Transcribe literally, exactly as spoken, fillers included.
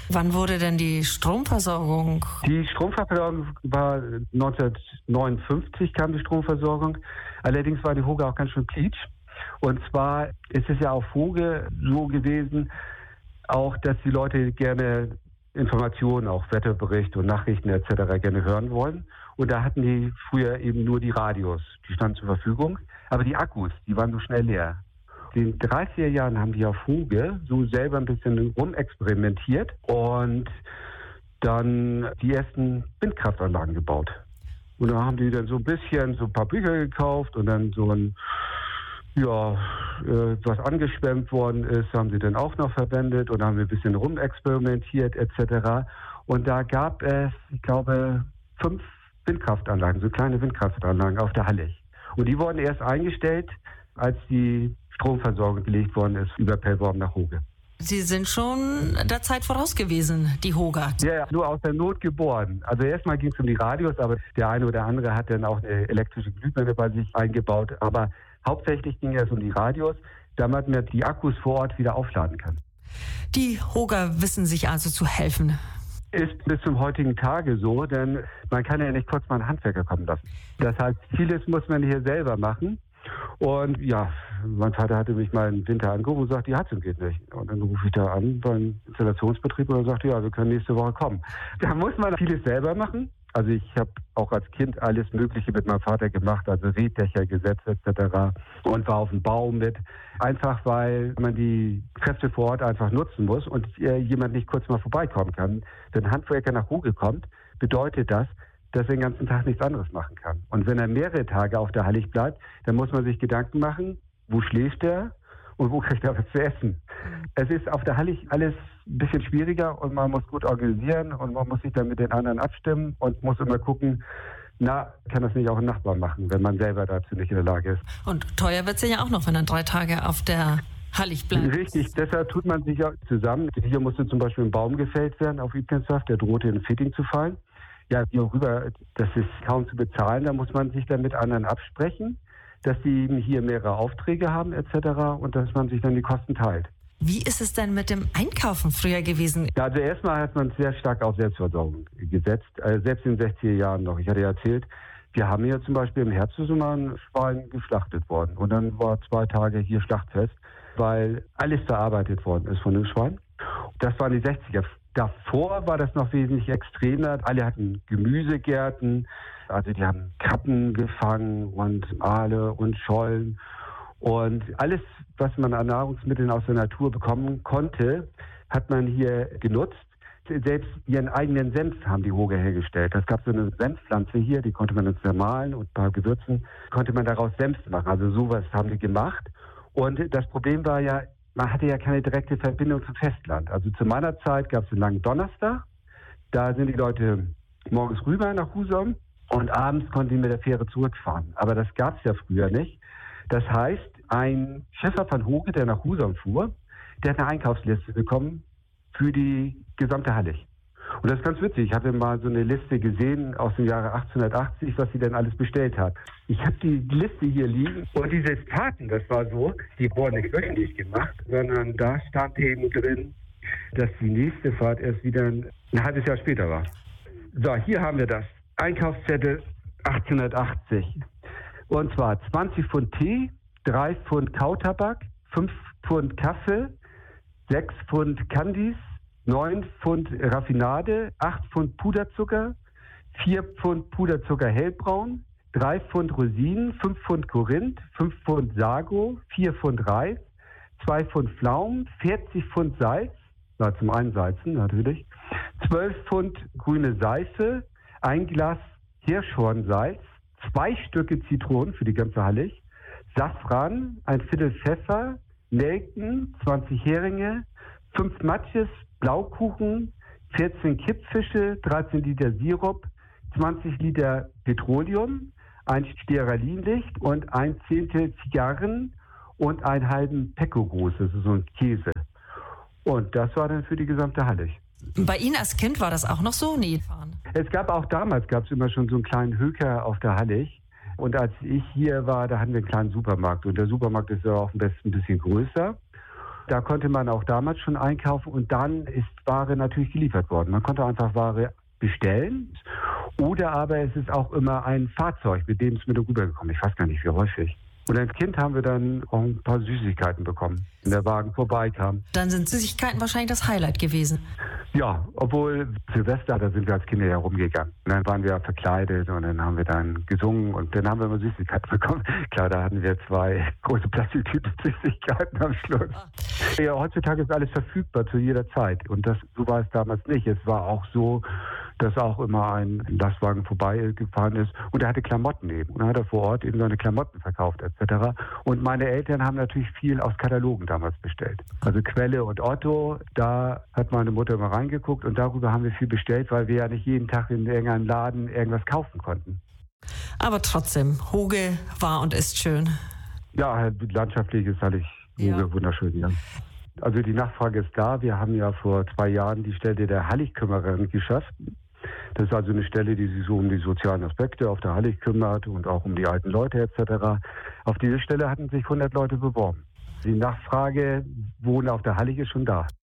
Wann wurde denn die Stromversorgung? Die Stromversorgung war neunzehnhundertneunundfünfzig kam die Stromversorgung. Allerdings war die Hoge auch ganz schön quietsch. Und zwar ist es ja auf Hoge so gewesen, auch, dass die Leute gerne Informationen, auch Wetterberichte und Nachrichten et cetera gerne hören wollen. Und da hatten die früher eben nur die Radios, die standen zur Verfügung. Aber die Akkus, die waren so schnell leer. In den dreißiger Jahren haben die auf Hoge so selber ein bisschen rumexperimentiert und dann die ersten Windkraftanlagen gebaut. Und da haben die dann so ein bisschen, so ein paar Bücher gekauft und dann so ein, ja, äh, was angeschwemmt worden ist, haben sie dann auch noch verwendet und haben wir ein bisschen rumexperimentiert et cetera. Und da gab es, ich glaube, fünf Windkraftanlagen, so kleine Windkraftanlagen auf der Hallig. Und die wurden erst eingestellt, als die Stromversorgung gelegt worden ist über Pellworm nach Hoge. Sie sind schon der Zeit voraus gewesen, die Hoger. Ja, ja, nur aus der Not geboren. Also erstmal ging es um die Radios, aber der eine oder andere hat dann auch eine elektrische Glühbirne bei sich eingebaut. Aber hauptsächlich ging es um die Radios, damit man die Akkus vor Ort wieder aufladen kann. Die Hoger wissen sich also zu helfen. Ist bis zum heutigen Tage so, denn man kann ja nicht kurz mal einen Handwerker kommen lassen. Das heißt, vieles muss man hier selber machen. Und ja, mein Vater hatte mich mal im Winter angerufen und sagt, die Heizung geht nicht. Und dann rufe ich da an beim Installationsbetrieb und er sagt, ja, wir können nächste Woche kommen. Da muss man vieles selber machen. Also ich habe auch als Kind alles Mögliche mit meinem Vater gemacht, also Reddächer gesetzt et cetera und war auf dem Bau mit. Einfach weil man die Kräfte vor Ort einfach nutzen muss und äh, jemand nicht kurz mal vorbeikommen kann. Wenn ein Handwerker nach Hoge kommt, bedeutet das, dass er den ganzen Tag nichts anderes machen kann. Und wenn er mehrere Tage auf der Hallig bleibt, dann muss man sich Gedanken machen, wo schläft er und wo kriegt er was zu essen. Es ist auf der Hallig alles ein bisschen schwieriger und man muss gut organisieren und man muss sich dann mit den anderen abstimmen und muss immer gucken, na, kann das nicht auch ein Nachbar machen, wenn man selber dazu nicht in der Lage ist. Und teuer wird es ja auch noch, wenn er drei Tage auf der Hallig bleibt. Richtig, deshalb tut man sich ja zusammen. Hier musste zum Beispiel ein Baum gefällt werden auf Idkenshaft, der drohte in ein Fitting zu fallen. Ja, hier rüber, das ist kaum zu bezahlen, da muss man sich dann mit anderen absprechen, dass sie eben hier mehrere Aufträge haben et cetera und dass man sich dann die Kosten teilt. Wie ist es denn mit dem Einkaufen früher gewesen? Ja, also erstmal hat man sehr stark auf Selbstversorgung gesetzt, äh, selbst in den sechziger Jahren noch. Ich hatte ja erzählt, wir haben hier zum Beispiel im Herbst immer ein Schwein geschlachtet worden und dann war zwei Tage hier Schlachtfest, weil alles verarbeitet worden ist von dem Schwein. Das waren die sechziger. Davor war das noch wesentlich extremer. Alle hatten Gemüsegärten, also die haben Krabben gefangen und Aale und Schollen. Und alles, was man an Nahrungsmitteln aus der Natur bekommen konnte, hat man hier genutzt. Selbst ihren eigenen Senf haben die Hoger hergestellt. Es gab so eine Senfpflanze hier, die konnte man dann zermahlen und ein paar Gewürzen, konnte man daraus Senf machen. Also sowas haben die gemacht. Und das Problem war ja, man hatte ja keine direkte Verbindung zum Festland. Also zu meiner Zeit gab es einen langen Donnerstag. Da sind die Leute morgens rüber nach Husum und abends konnten sie mit der Fähre zurückfahren. Aber das gab es ja früher nicht. Das heißt, ein Schiffer von Hoge, der nach Husum fuhr, der hat eine Einkaufsliste bekommen für die gesamte Hallig. Und das ist ganz witzig. Ich hatte mal so eine Liste gesehen aus dem Jahre achtzehnhundertachtzig, was sie denn alles bestellt hat. Ich habe die Liste hier liegen und diese Taten, das war so, die wurden nicht wöchentlich gemacht, sondern da stand eben drin, dass die nächste Fahrt erst wieder ein, ein halbes Jahr später war. So, hier haben wir das. Einkaufszettel achtzehnhundertachtzig. Und zwar zwanzig Pfund Tee, drei Pfund Kautabak, fünf Pfund Kaffee, sechs Pfund Candies, neun Pfund Raffinade, acht Pfund Puderzucker, vier Pfund Puderzucker hellbraun, drei Pfund Rosinen, fünf Pfund Korinth, fünf Pfund Sago, vier Pfund Reis, zwei Pfund Pflaumen, vierzig Pfund Salz, na, zum Einsalzen natürlich, zwölf Pfund grüne Seife, ein Glas Hirschhornsalz, zwei Stücke Zitronen für die ganze Hallig, Safran, ein Viertel Pfeffer, Nelken, zwanzig Heringe, fünf Matjes, Blaukuchen, vierzehn Kippfische, dreizehn Liter Sirup, zwanzig Liter Petroleum, ein Stearinlicht und ein Zehntel Zigarren und einen halben Pecco-Gruß, das ist so ein Käse. Und das war dann für die gesamte Hallig. Bei Ihnen als Kind war das auch noch so? Nee. Es gab auch damals, gab es immer schon so einen kleinen Höker auf der Hallig. Und als ich hier war, da hatten wir einen kleinen Supermarkt. Und der Supermarkt ist ja auch am besten ein bisschen größer. Da konnte man auch damals schon einkaufen und dann ist Ware natürlich geliefert worden. Man konnte einfach Ware bestellen oder aber es ist auch immer ein Fahrzeug, mit dem es mit rübergekommen. Ich weiß gar nicht, wie häufig. Und als Kind haben wir dann auch ein paar Süßigkeiten bekommen, wenn der Wagen vorbeikam. Dann sind Süßigkeiten wahrscheinlich das Highlight gewesen. Ja, obwohl Silvester, da sind wir als Kinder ja rumgegangen. Und dann waren wir verkleidet und dann haben wir dann gesungen und dann haben wir immer Süßigkeiten bekommen. Klar, da hatten wir zwei große Plastiktüten Süßigkeiten am Schluss. Ah. Ja, heutzutage ist alles verfügbar zu jeder Zeit. Und das, so war es damals nicht. Es war auch so, dass auch immer ein Lastwagen vorbeigefahren ist und er hatte Klamotten eben. Und dann hat er vor Ort eben seine Klamotten verkauft et cetera. Und meine Eltern haben natürlich viel aus Katalogen damals bestellt. Also Quelle und Otto, da hat meine Mutter immer reingeguckt und darüber haben wir viel bestellt, weil wir ja nicht jeden Tag in irgendeinem Laden irgendwas kaufen konnten. Aber trotzdem, Hoge war und ist schön. Ja, landschaftlich ist alles Hoge ja. wunderschön, ja. Also die Nachfrage ist da. Wir haben ja vor zwei Jahren die Stelle der Halligkümmerin geschafft. Das ist also eine Stelle, die sich so um die sozialen Aspekte auf der Hallig kümmert und auch um die alten Leute et cetera. Auf diese Stelle hatten sich hundert Leute beworben. Die Nachfrage, Wohnen auf der Hallig, ist schon da.